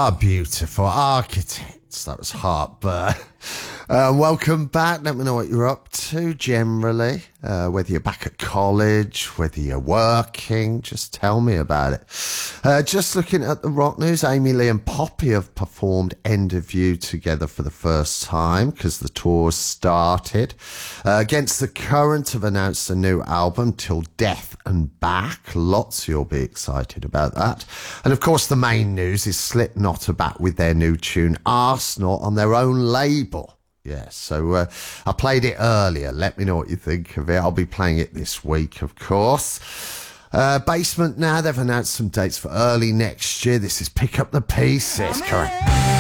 Beautiful Architects. That was Heartburn. Welcome back. Let me know what you're up to generally. Whether you're back at college, whether you're working, just tell me about it. Just looking at the rock news, Amy Lee and Poppy have performed End of You together for the first time because the tour's started. Against the Current have announced a new album, Till Death and Back. Lots you'll be excited about that. And of course the main news is Slipknot are back with their new tune Arsenal on their own label. Yes, so I played it earlier. Let me know what you think of it. I'll be playing it this week, of course. Basement now, they've announced some dates for early next year. This is Pick Up the Pieces, correct?